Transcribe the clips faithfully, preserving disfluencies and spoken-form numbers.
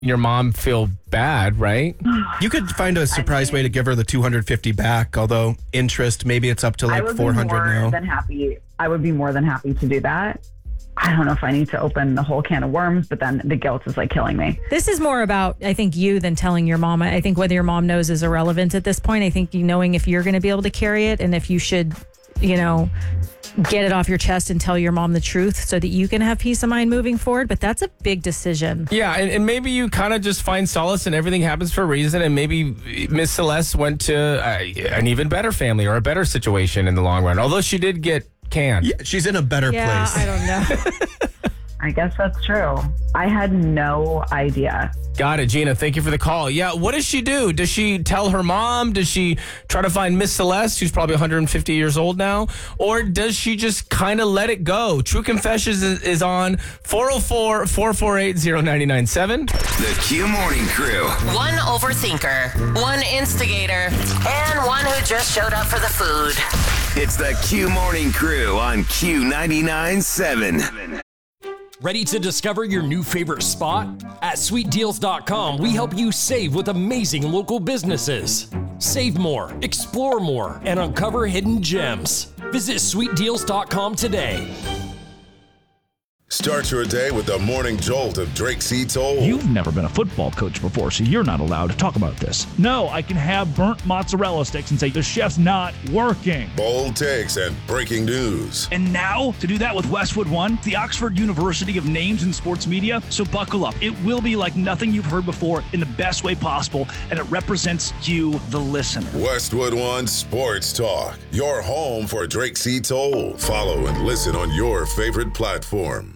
your mom feel bad, right? You could find a surprise I mean, way to give her the two hundred fifty back, although interest, maybe it's up to like four hundred now. now. Than happy. I would be more than happy to do that. I don't know if I need to open the whole can of worms, but then the guilt is like killing me. This is more about, I think, you than telling your mom. I think whether your mom knows is irrelevant at this point. I think you knowing if you're going to be able to carry it and if you should, you know, get it off your chest and tell your mom the truth so that you can have peace of mind moving forward. But that's a big decision. Yeah, and, and maybe you kind of just find solace and everything happens for a reason. And maybe Miss Celeste went to uh, an even better family or a better situation in the long run. Although she did get canned. Yeah, she's in a better yeah, place. I don't know. I guess that's true. I had no idea. Got it, Gina. Thank you for the call. Yeah, what does she do? Does she tell her mom? Does she try to find Miss Celeste, who's probably one hundred fifty years old now? Or does she just kind of let it go? True Confessions is, is on four oh four, four four eight, oh nine nine seven. The Q Morning Crew. One overthinker, one instigator, and one who just showed up for the food. It's the Q Morning Crew on Q ninety-nine point seven. Ready to discover your new favorite spot? At sweet deals dot com, we help you save with amazing local businesses. Save more, explore more, and uncover hidden gems. Visit sweet deals dot com today. Start your day with the morning jolt of Drake C. Toll. You've never been a football coach before, so you're not allowed to talk about this. No, I can have burnt mozzarella sticks and say the chef's not working. Bold takes and breaking news. And now, to do that with Westwood One, the Oxford University of names in sports media. So buckle up. It will be like nothing you've heard before in the best way possible, and it represents you, the listener. Westwood One Sports Talk, your home for Drake C. Toll. Follow and listen on your favorite platform.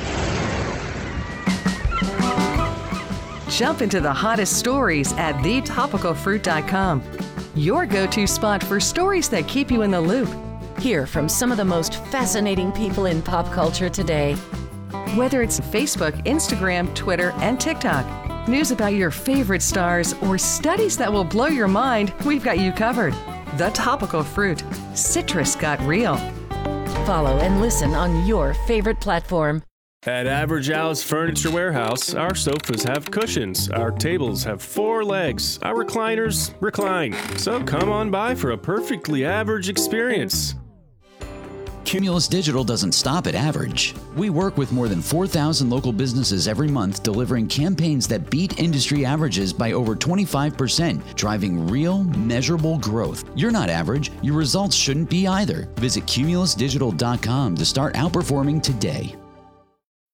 Jump into the hottest stories at the topical fruit dot com. Your go-to spot for stories that keep you in the loop. Hear from some of the most fascinating people in pop culture today. Whether it's Facebook, Instagram, Twitter, and TikTok, news about your favorite stars, or studies that will blow your mind, we've got you covered. The Topical Fruit. Citrus got real. Follow and listen on your favorite platform. At Average Alice Furniture Warehouse, our sofas have cushions, our tables have four legs, our recliners recline. So come on by for a perfectly average experience. Cumulus Digital doesn't stop at average. We work with more than four thousand local businesses every month, delivering campaigns that beat industry averages by over twenty-five percent, driving real, measurable growth. You're not average. Your results shouldn't be either. Visit cumulus digital dot com to start outperforming today.